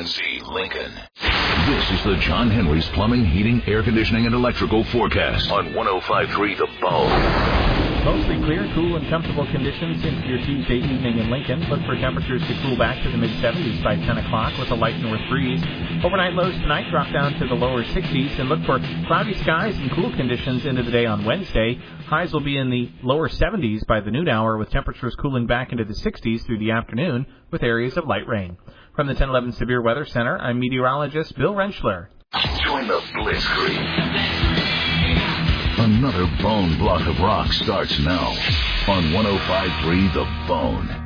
Quincy, Lincoln. This is the John Henry's Plumbing, Heating, Air Conditioning, and Electrical Forecast on 105.3 The Bone. Mostly clear, cool, and comfortable conditions into your Tuesday evening in Lincoln. Look for temperatures to cool back to the mid-70s by 10 o'clock with a light north breeze. Overnight lows tonight drop down to the lower 60s, and look for cloudy skies and cool conditions into the day on Wednesday. Highs will be in the lower 70s by the noon hour, with temperatures cooling back into the 60s through the afternoon with areas of light rain. From the 1011 Severe Weather Center, I'm meteorologist Bill Rentschler. Join the Blitzkrieg. Another Bone block of rock starts now on 105.3 The Bone.